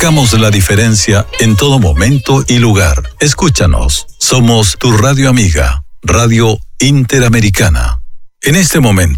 Marcamos la diferencia en todo momento y lugar. Escúchanos. Somos tu radio amiga, Radio Interamericana. En este momento